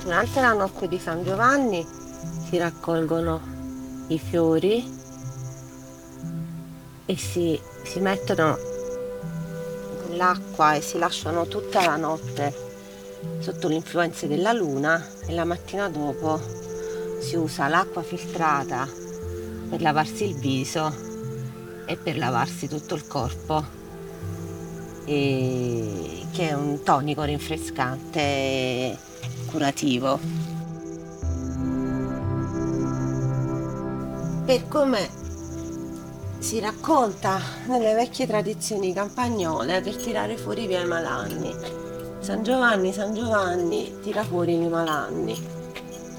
Durante la notte di San Giovanni si raccolgono i fiori e si mettono nell'acqua e si lasciano tutta la notte sotto l'influenza della luna e la mattina dopo si usa l'acqua filtrata per lavarsi il viso e per lavarsi tutto il corpo, che è un tonico rinfrescante e curativo. Per come si racconta nelle vecchie tradizioni campagnole per tirare fuori via i malanni. San Giovanni, tira fuori i malanni.